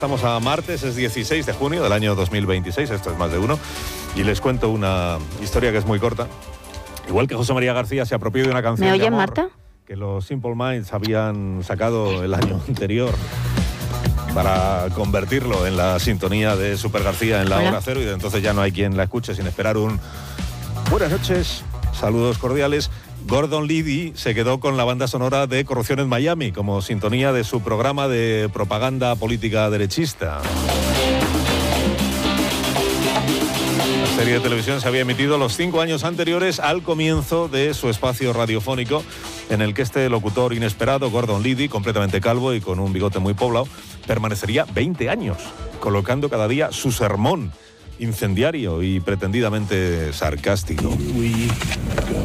Estamos a martes, es 16 de junio del año 2026, esto es Más de Uno, y les cuento una historia que es muy corta. Igual que José María García se apropió de una canción ¿Me oyes, de amor Marta? que los Simple Minds habían sacado el año anterior para convertirlo en la sintonía de Super García en la hora cero, y de entonces ya no hay quien la escuche sin esperar un buenas noches, saludos cordiales. Gordon Liddy se quedó con la banda sonora de Corrupción en Miami como sintonía de su programa de propaganda política derechista. La serie de televisión se había emitido los 5 años anteriores al comienzo de su espacio radiofónico, en el que este locutor inesperado, Gordon Liddy, completamente calvo y con un bigote muy poblado, permanecería 20 años, colocando cada día su sermón incendiario y pretendidamente sarcástico.